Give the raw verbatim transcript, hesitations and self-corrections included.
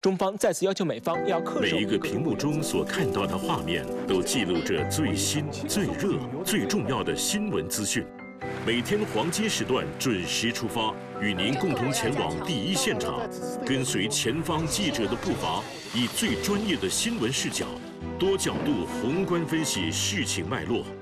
中方再次要求美方要恪守。 每一个屏幕中所看到的画面，都记录着最新、最热、最重要的新闻资讯。每天黄金时段准时出发，与您共同前往第一现场，跟随前方记者的步伐，以最专业的新闻视角、多角度宏观分析事情脉络。